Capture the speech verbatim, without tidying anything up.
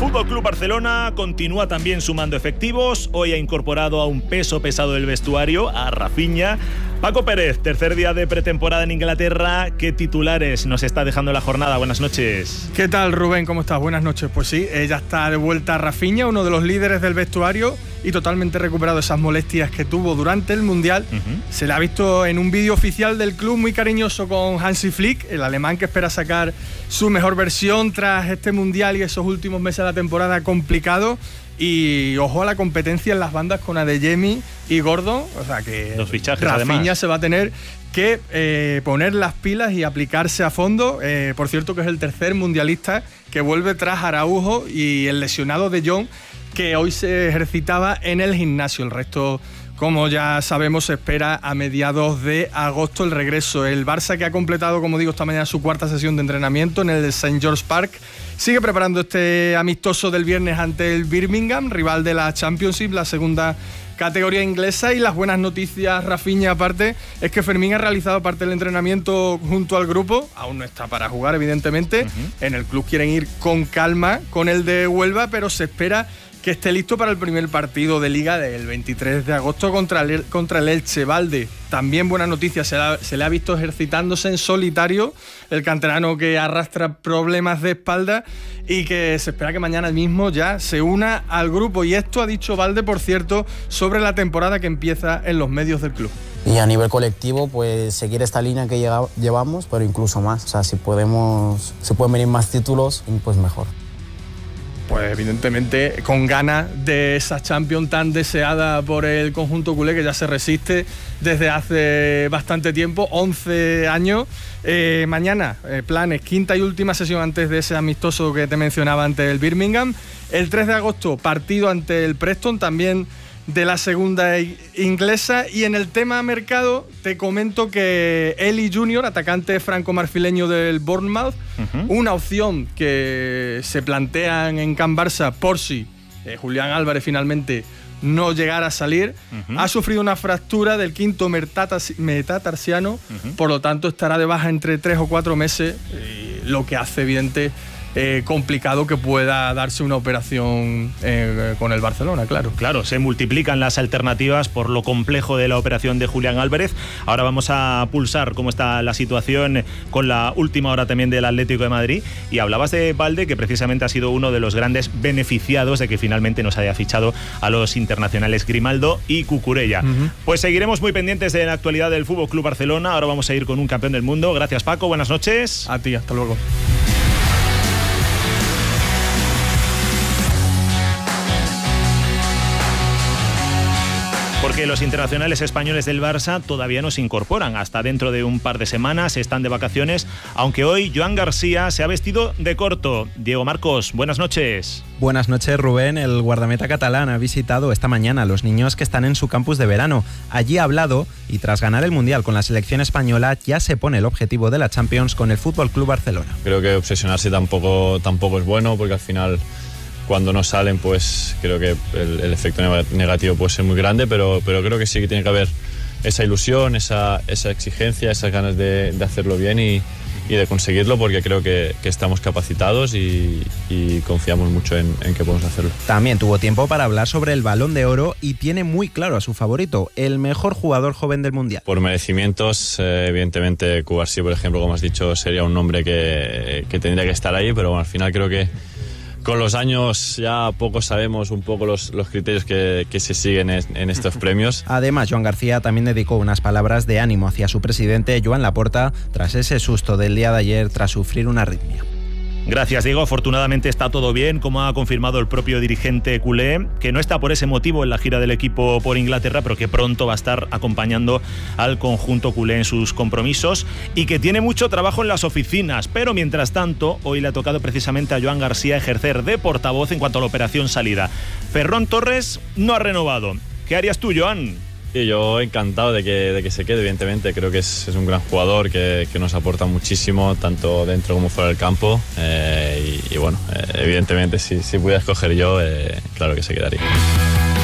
Fútbol Club Barcelona continúa también sumando efectivos. Hoy ha incorporado a un peso pesado del vestuario, a Rafinha. Paco Pérez, tercer día de pretemporada en Inglaterra. ¿Qué titulares nos está dejando la jornada? Buenas noches. ¿Qué tal, Rubén? ¿Cómo estás? Buenas noches. Pues sí, ya está de vuelta Rafinha, uno de los líderes del vestuario y totalmente recuperado de esas molestias que tuvo durante el Mundial. Uh-huh. Se le ha visto en un vídeo oficial del club muy cariñoso con Hansi Flick, el alemán que espera sacar su mejor versión tras este Mundial y esos últimos meses de la temporada complicado. Y ojo a la competencia en las bandas con Adeyemi y Gordon, o sea que los fichajes, Rafinha además, se va a tener que eh, poner las pilas y aplicarse a fondo. Eh, por cierto, que es el tercer mundialista que vuelve tras Araujo y el lesionado de Jong, que hoy se ejercitaba en el gimnasio. El resto, como ya sabemos, se espera a mediados de agosto el regreso. El Barça, que ha completado, como digo, esta mañana su cuarta sesión de entrenamiento en el Saint George Park, sigue preparando este amistoso del viernes ante el Birmingham, rival de la Championship, la segunda categoría inglesa. Y las buenas noticias, Rafinha, aparte, es que Fermín ha realizado parte del entrenamiento junto al grupo. Aún no está para jugar, evidentemente. Uh-huh. En el club quieren ir con calma con el de Huelva, pero se espera que esté listo para el primer partido de Liga del veintitrés de agosto contra el, contra el Elche. Valde, también buena noticia, se, la, se le ha visto ejercitándose en solitario, el canterano que arrastra problemas de espalda y que se espera que mañana mismo ya se una al grupo. Y esto ha dicho Valde, por cierto, sobre la temporada que empieza en los medios del club. Y a nivel colectivo, pues seguir esta línea que llega, llevamos, pero incluso más. O sea, si podemos, si pueden venir más títulos, pues mejor. Pues evidentemente con ganas de esa Champions tan deseada por el conjunto culé, que ya se resiste desde hace bastante tiempo, once años. Eh, mañana, eh, planes, quinta y última sesión antes de ese amistoso que te mencionaba ante el Birmingham. El tres de agosto, partido ante el Preston, también de la segunda inglesa. Y en el tema mercado te comento que Eli junior, atacante franco-marfileño del Bournemouth, uh-huh. una opción que se plantean en Can Barça por si eh, Julián Álvarez finalmente no llegara a salir, uh-huh. ha sufrido una fractura del quinto metatarsiano, uh-huh. por lo tanto estará de baja entre tres o cuatro meses, eh, lo que hace evidente Eh, complicado que pueda darse una operación eh, con el Barcelona, claro. Claro, se multiplican las alternativas por lo complejo de la operación de Julián Álvarez. Ahora vamos a pulsar cómo está la situación con la última hora también del Atlético de Madrid. Y hablabas de Valde, que precisamente ha sido uno de los grandes beneficiados de que finalmente nos haya fichado a los internacionales Grimaldo y Cucurella. Uh-huh. Pues seguiremos muy pendientes de la actualidad del Fútbol Club Barcelona. Ahora vamos a ir con un campeón del mundo. Gracias, Paco. Buenas noches. A ti, hasta luego. Porque los internacionales españoles del Barça todavía no se incorporan. Hasta dentro de un par de semanas están de vacaciones, aunque hoy Joan García se ha vestido de corto. Diego Marcos, buenas noches. Buenas noches, Rubén. El guardameta catalán ha visitado esta mañana a los niños que están en su campus de verano. Allí ha hablado y tras ganar el Mundial con la selección española ya se pone el objetivo de la Champions con el F C Barcelona. Creo que obsesionarse tampoco, tampoco es bueno, porque al final, cuando no salen, pues creo que el, el efecto negativo puede ser muy grande, pero, pero creo que sí que tiene que haber esa ilusión, esa, esa exigencia, esas ganas de, de hacerlo bien y, y de conseguirlo, porque creo que, que estamos capacitados y, y confiamos mucho en, en que podemos hacerlo. También tuvo tiempo para hablar sobre el Balón de Oro y tiene muy claro a su favorito, el mejor jugador joven del Mundial. Por merecimientos, eh, evidentemente Cubarsí, por ejemplo, como has dicho, sería un nombre que, que tendría que estar ahí, pero bueno, al final creo que con los años ya poco sabemos un poco los, los criterios que, que se siguen en, en estos premios. Además, Joan García también dedicó unas palabras de ánimo hacia su presidente, Joan Laporta, tras ese susto del día de ayer tras sufrir una arritmia. Gracias, Diego. Afortunadamente está todo bien, como ha confirmado el propio dirigente culé, que no está por ese motivo en la gira del equipo por Inglaterra, pero que pronto va a estar acompañando al conjunto culé en sus compromisos y que tiene mucho trabajo en las oficinas. Pero mientras tanto, hoy le ha tocado precisamente a Joan García ejercer de portavoz en cuanto a la operación salida. Ferran Torres no ha renovado. ¿Qué harías tú, Joan? Sí, yo encantado de que, de que se quede, evidentemente. Creo que es, es un gran jugador que, que nos aporta muchísimo, tanto dentro como fuera del campo. Eh, y, y bueno, eh, evidentemente, si, si pudiera escoger yo, eh, claro que se quedaría.